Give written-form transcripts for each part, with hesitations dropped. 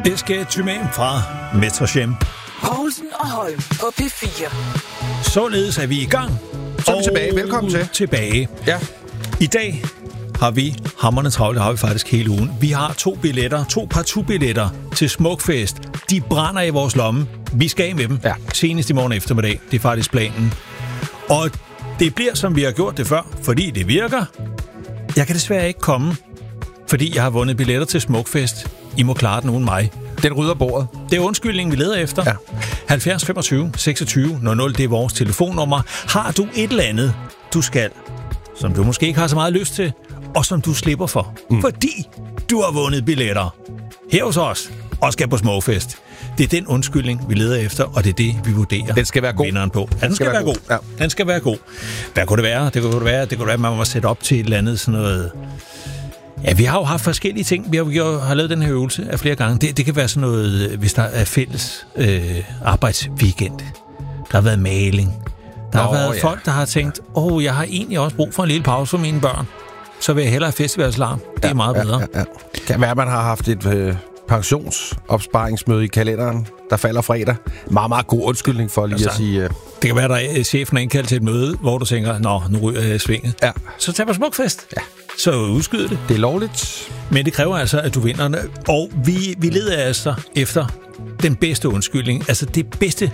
Esketymam fra Metrochem. Poulsen og Holm på P4. Således er vi i gang. Så er vi tilbage. Velkommen til. Tilbage. Ja. I dag har vi hamrende travlt, det har vi faktisk hele ugen. Vi har 2 partout-billetter til Smukfest. De brænder i vores lomme. Vi skal af med dem. Ja. Senest i morgen eftermiddag. Det er faktisk planen. Og det bliver, som vi har gjort det før, fordi det virker. Jeg kan desværre ikke komme, fordi jeg har vundet billetter til Smukfest. I må klare den uden mig. Den rydder bordet. Det er undskyldningen, vi leder efter. Ja. 70 25 26 00, det er vores telefonnummer. Har du et eller andet, du skal, som du måske ikke har så meget lyst til, og som du slipper for, fordi du har vundet billetter her hos os og skal på Smukfest. Det er den undskyldning, vi leder efter, og det er det, vi vurderer. Den skal være god. Vinderen på. Ja, den skal være god. Ja. Den skal være god. Hvad kunne det være? Det kunne være, at man må sætte op til et eller andet sådan noget. Ja, vi har jo haft forskellige ting. Vi har lavet den her øvelse af flere gange. Det kan være sådan noget, hvis der er fælles arbejdsweekend. Der har været maling. Der har været folk, der har tænkt, jeg har egentlig også brug for en lille pause for mine børn. Så vil jeg hellere have festivalslarm. Det er meget bedre. Ja. Kan være, at man har haft et pensionsopsparingsmøde i kalenderen, der falder fredag. Meget, meget god undskyldning for lige at sige. Det kan være, at chefen er indkaldt til et møde, hvor du tænker, nu ryger jeg i svinget. Ja. Så tag på Smukfest. Ja. Så udskyd det. Det er lovligt. Men det kræver altså, at du vinder. Og vi leder altså efter den bedste undskyldning. Altså det bedste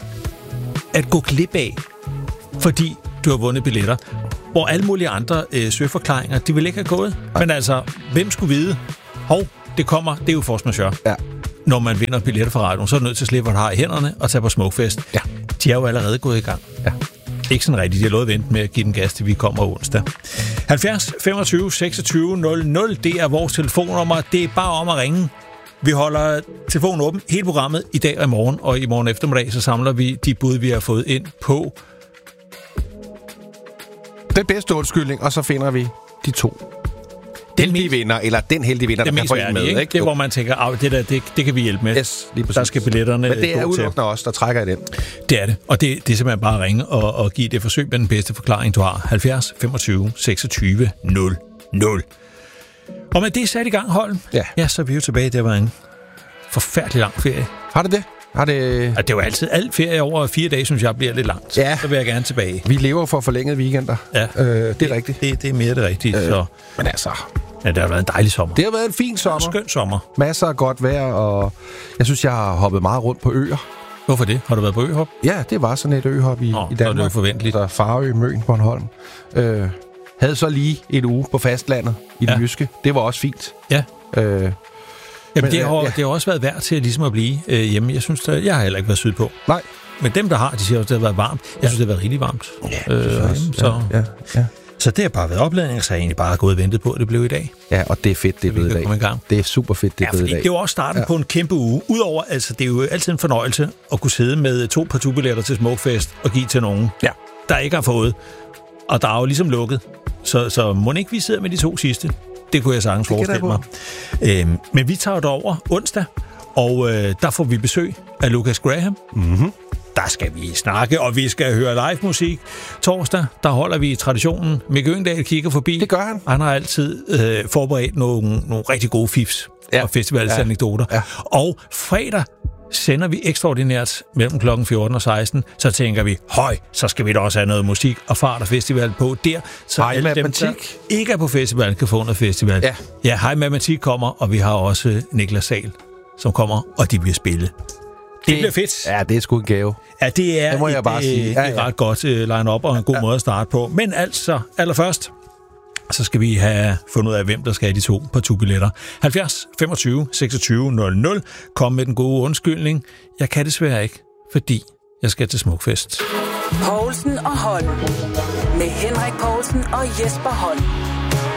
at gå glip af, fordi du har vundet billetter. Hvor alle mulige andre søforklaringer, de vil ikke have gået. Ja. Men altså, hvem skulle vide? Det kommer, det er jo force majeure. Ja. Når man vinder billetter fra radioen, så er du nødt til at slippe, hvad du har i hænderne og tage på Smukfest. Ja. De er jo allerede gået i gang. Ja. Ikke sådan rigtigt. De har lovet at vente med at give den gas, til vi kommer onsdag. 70 25 26 00, det er vores telefonnummer. Det er bare om at ringe. Vi holder telefonen åben hele programmet i dag og i morgen, og i morgen eftermiddag, så samler vi de bud, vi har fået ind på den bedste undskyldning, og så finder vi de 2 heldige vinder, eller den heldige vinder, der kan få en med. Ikke? Det er, hvor man tænker, det kan vi hjælpe med. Yes, lige præcis. Der skal billetterne. Men det er udelukkende os, der trækker i den. Det er det, og det er simpelthen bare at ringe og give det forsøg med den bedste forklaring, du har. 70 25 26 00. Og med det sat i gang, Holm. Ja, så er vi jo tilbage. Det var en forfærdelig lang ferie. Har det det? Det er jo altid alt ferie over 4 dage, synes jeg, bliver lidt langt. Ja. Så vil jeg gerne tilbage. Vi lever for forlængede weekender. Ja. Det er rigtigt. Det er mere det rigtige. Så. Men altså. Ja, det har været en dejlig sommer. Det har været en fin sommer. En skøn sommer. Masser af godt vejr, og jeg synes, jeg har hoppet meget rundt på øer. Hvorfor det? Har du været på øhop? Ja, det var sådan et øhop i Danmark. Det var forventeligt. Der Farø, Møn, Bornholm. Havde så lige en uge på fastlandet i det jyske. Det var også fint. Ja. Jamen, det har også været værd til ligesom at blive hjemme. Jeg synes, jeg har heller ikke været sydpå. Nej. Men dem, der har, de siger også, det har været varmt. Jeg synes, det har været rigtig varmt. Ja, så det har bare været opladning, så jeg egentlig bare gået og ventet på, at det blev i dag. Ja, og det er fedt, det er blevet i dag. Det er super fedt, det er blevet i dag. Det er jo også starten på en kæmpe uge. Udover, altså, det er jo altid en fornøjelse at kunne sidde med 2 partout-billetter til Smukfest og give til nogen, der ikke har fået. Og der er jo ligesom lukket. Så må ikke vi sidder med de 2 sidste? Det kunne jeg sagtens forestille mig. Men vi tager det over onsdag, og der får vi besøg af Lucas Graham. Mm-hmm. Der skal vi snakke, og vi skal høre live musik. Torsdag, der holder vi traditionen. Mikke Øgendahl kigger forbi. Det gør han. Han har altid forberedt nogle rigtig gode fifs og festivalsanekdoter. Ja. Og fredag sender vi ekstraordinært mellem klokken 14 og 16, så tænker vi, så skal vi da også have noget musik og fart og festival på der, så alle dem, der ikke er på festival, kan få noget festival. Ja, Hej Matematik kommer, og vi har også Niklas Sahl, som kommer, og de bliver spillet. Det bliver fedt. Ja, det er sgu en gave. Ja, det er et ret godt line-up og en god måde at starte på. Men altså, allerførst, så skal vi have fundet ud af, hvem der skal have de 2 partout-billetter. 70 25 26 00. Kom med den gode undskyldning. Jeg kan desværre ikke, fordi jeg skal til Smukfest. Poulsen og Holm. Med Henrik Poulsen og Jesper Holm.